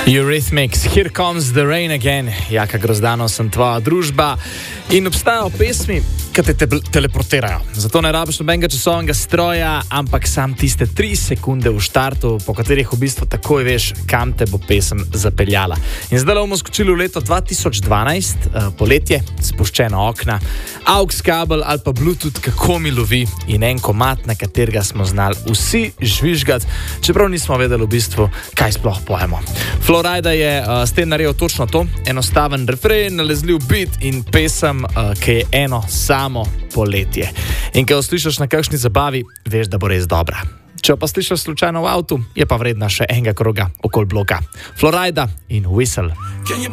Eurythmics, Here Comes the Rain Again. Jaka Grozdano sem tvoja družba. In obstajajo pesmi, ki te teleportirajo. Zato ne rabiš nobenega časovnega stroja, ampak sam tiste 3 sekunde v štartu, po katerih v bistvu takoj veš, kam te bo pesem zapeljala. In zdaj bomo skočili v leto 2012, poletje, spuščena okna, AUX kabel ali pa Bluetooth, kako mi lovi, in en komad, na katerega smo znali vsi žvižgati, čeprav nismo vedeli v bistvu, kaj sploh pojemo. Florida je s tem naredil točno to, enostaven refren, nalezljiv beat in pesem, ki je eno samo poletje. In ko jo slišiš na kakšni zabavi, veš, da bo res dobra. Če pa slišiš slučajno v avtu, je pa vredna še enega kroga okoli bloka. Florida in Whistle.